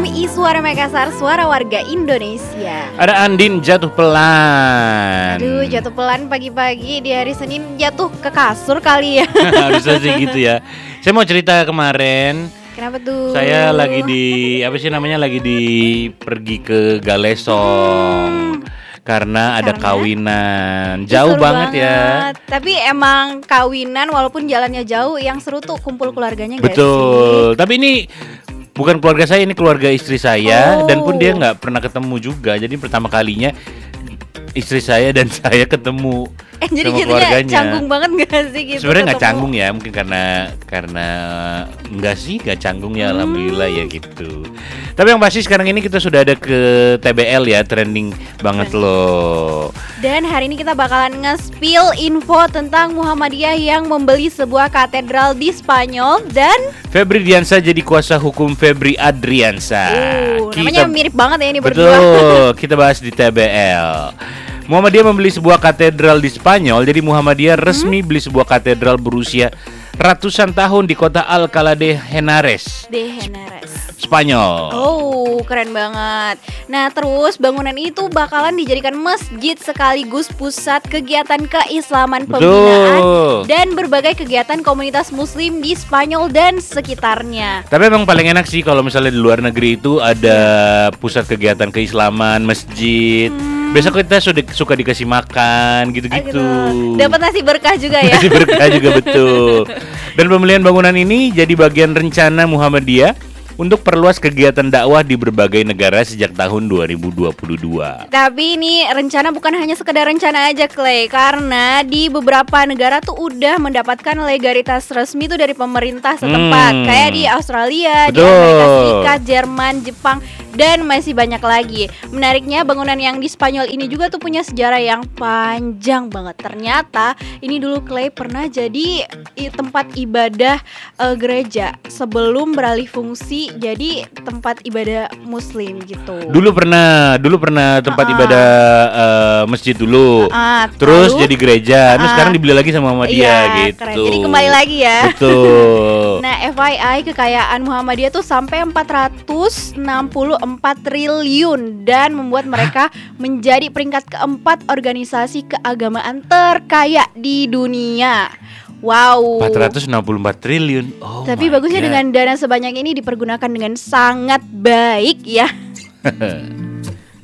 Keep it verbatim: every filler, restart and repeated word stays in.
M I Suara Makassar, suara warga Indonesia. Ada Andin jatuh pelan. Aduh, jatuh pelan pagi-pagi di hari Senin, jatuh ke kasur kali ya. Harusnya sih gitu ya. Saya mau cerita kemarin. Kenapa tuh? Saya lagi di apa sih namanya lagi di pergi ke Galesong. Hmm. Karena ada Karena? kawinan. Jauh banget, banget ya. Tapi emang kawinan walaupun jalannya jauh, yang seru tuh kumpul keluarganya. Betul. Gak sih? Tapi ini bukan keluarga saya, ini keluarga istri saya. Oh. Dan pun dia gak pernah ketemu juga. Jadi pertama kalinya istri saya dan saya ketemu. Eh jadi jadinya canggung banget gak sih gitu? Sebenarnya nggak canggung ya, mungkin karena karena enggak sih, nggak canggung ya, hmm. alhamdulillah ya gitu. Tapi yang pasti sekarang ini kita sudah ada ke T B L ya, trending banget Bener. loh. Dan hari ini kita bakalan nge-spill info tentang Muhammadiyah yang membeli sebuah katedral di Spanyol dan Febri Diansa jadi kuasa hukum Febri Adriansa. Uh, namanya mirip banget ya ini betul, berdua. Betul, kita bahas di T B L. Muhammadiyah membeli sebuah katedral di Spanyol. Jadi Muhammadiyah hmm? resmi beli sebuah katedral berusia ratusan tahun di kota Alcalá de Henares. De Henares. Spanyol. Oh, keren banget. Nah, terus bangunan itu bakalan dijadikan masjid sekaligus pusat kegiatan keislaman pembinaan Betul. dan berbagai kegiatan komunitas muslim di Spanyol dan sekitarnya. Tapi emang paling enak sih kalau misalnya di luar negeri itu ada pusat kegiatan keislaman, masjid. Hmm. Besok kita sudah suka dikasih makan gitu-gitu. Dapat nasi berkah juga ya. Nasi berkah juga betul. Dan pembelian bangunan ini jadi bagian rencana Muhammadiyah untuk perluas kegiatan dakwah di berbagai negara sejak tahun dua ribu dua puluh dua. Tapi ini rencana bukan hanya sekedar rencana aja, Clay, karena di beberapa negara tuh udah mendapatkan legalitas resmi tuh dari pemerintah setempat, hmm. kayak di Australia, Betul. di Amerika Serikat, Jerman, Jepang, dan masih banyak lagi. Menariknya bangunan yang di Spanyol ini juga tuh punya sejarah yang panjang banget. Ternyata ini dulu, Clay, pernah jadi tempat ibadah uh, gereja sebelum beralih fungsi jadi tempat ibadah muslim gitu. Dulu pernah, dulu pernah tempat uh-uh. ibadah uh, masjid dulu. Uh-uh, Terus lalu, jadi gereja. Uh-uh. Terus sekarang dibeli lagi sama Muhammadiyah iya, gitu. Keren. Jadi kembali lagi ya. Betul. Nah, F Y I kekayaan Muhammadiyah tuh sampai empat ratus enam puluh empat triliun dan membuat mereka menjadi peringkat keempat organisasi keagamaan terkaya di dunia. Wow, empat ratus enam puluh empat triliun. Oh, tapi bagusnya God. dengan dana sebanyak ini dipergunakan dengan sangat baik ya.